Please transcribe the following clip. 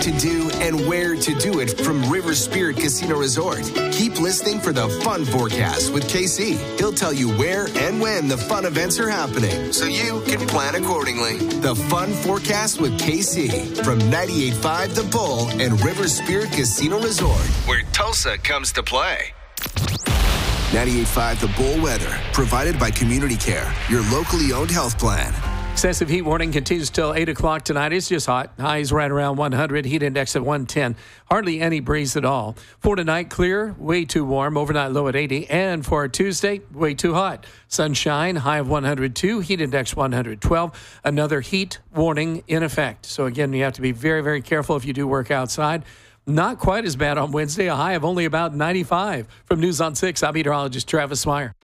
what to do and where to do it from River Spirit Casino Resort. Keep listening for the Fun Forecast with KC. He'll tell you where and when the fun events are happening, so you can plan accordingly. The Fun Forecast with KC from 98.5 The Bull and River Spirit Casino Resort, where Tulsa comes to play. 98.5 The Bull weather, provided by Community Care, your locally owned health plan. Excessive heat warning continues till 8 o'clock tonight. It's just hot. Highs right around 100. Heat index at 110. Hardly any breeze at all. For tonight, clear, way too warm. Overnight low at 80. And for Tuesday, way too hot. Sunshine, high of 102. Heat index 112. Another heat warning in effect. So again, you have to be very, very careful if you do work outside. Not quite as bad on Wednesday. A high of only about 95. From News on 6, I'm meteorologist Travis Meyer.